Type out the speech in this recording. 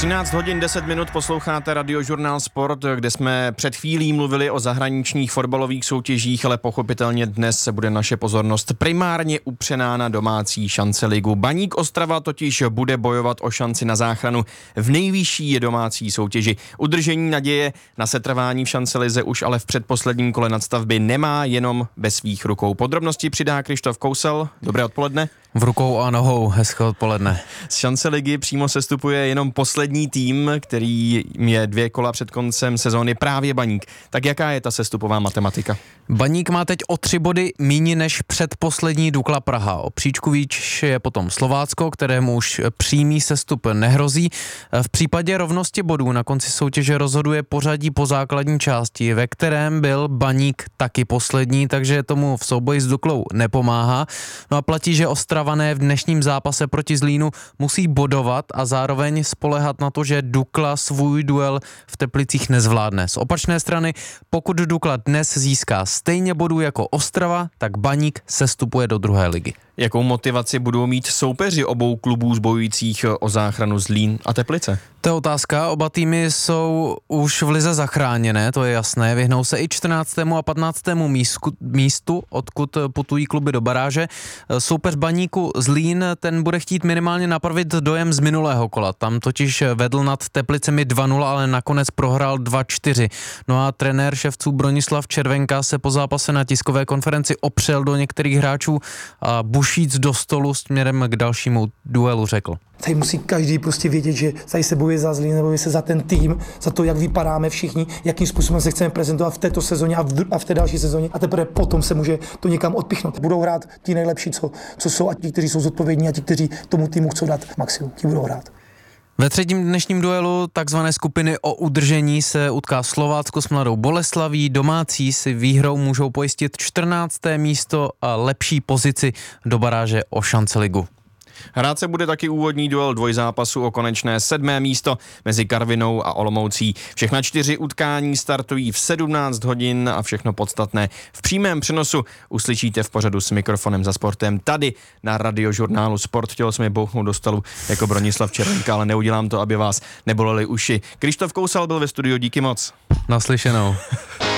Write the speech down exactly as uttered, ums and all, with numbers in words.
třináct hodin deset minut posloucháte Radiožurnál Sport, kde jsme před chvílí mluvili o zahraničních fotbalových soutěžích, ale pochopitelně dnes se bude naše pozornost primárně upřená na domácí šanceligu. Baník Ostrava totiž bude bojovat o šanci na záchranu v nejvyšší domácí soutěži. Udržení naděje na setrvání v šancelize už ale v předposledním kole nadstavby nemá jenom bez svých rukou. Podrobnosti přidá Krištof Kousel. Dobré odpoledne. V rukou a nohou, hezké odpoledne. Z šance ligy přímo sestupuje jenom poslední tým, který je dvě kola před koncem sezóny, právě Baník. Tak jaká je ta sestupová matematika? Baník má teď o tři body míň než předposlední Dukla Praha. O příčku výš je potom Slovácko, kterému už přímý sestup nehrozí. V případě rovnosti bodů na konci soutěže rozhoduje pořadí po základní části, ve kterém byl Baník taky poslední, takže tomu v souboji s Duklou nepomáhá. No a platí, že Ostravané v dnešním zápase proti Zlínu musí bodovat a zároveň spoléhat na to, že Dukla svůj duel v Teplicích nezvládne. Z opačné strany, pokud Dukla dnes získá stejně bodů jako Ostrava, tak Baník sestupuje do druhé ligy. Jakou motivaci budou mít soupeři obou klubů zbojujících o záchranu Zlín a Teplice? To je otázka, oba týmy jsou už v lize zachráněné, to je jasné, vyhnou se i čtrnáctému a patnáctému místku, místu, odkud putují kluby do baráže. Soupeř Baníku Zlín, ten bude chtít minimálně napravit dojem z minulého kola, tam totiž vedl nad Teplicemi dva nula, ale nakonec prohrál dva čtyři. No a trenér ševců Bronislav Červenka se po zápase na tiskové konferenci opřel do některých hráčů a bušíc do stolu směrem k dalšímu duelu řekl. Tady musí každý prostě vědět, že tady se bojuje za Zlín, nebo se za ten tým, za to, jak vypadáme všichni, jakým způsobem se chceme prezentovat v této sezóně a v, a v té další sezóně. A teprve potom se může to někam odpichnout. Budou hrát ti nejlepší, co, co jsou, a ti, kteří jsou zodpovědní, a ti, kteří tomu týmu chcou dát maximum, ti budou hrát. Ve třetím dnešním duelu takzvané skupiny o udržení se utká Slovácko s Mladou Boleslaví. Domácí si výhrou můžou pojistit čtrnácté místo a lepší pozici do baráže o šanceligu. Hrát se bude taky úvodní duel dvojzápasu o konečné sedmé místo mezi Karvinou a Olomoucí. Všechna čtyři utkání startují v sedmnáct hodin a všechno podstatné v přímém přenosu uslyšíte v pořadu S mikrofonem za sportem tady na Radiožurnálu Sport. Chtěl jsem je bouchnout do stolu jako Bronislav Červenka, ale neudělám to, aby vás nebolely uši. Krištof Kousal byl ve studiu, díky moc. Naslyšenou.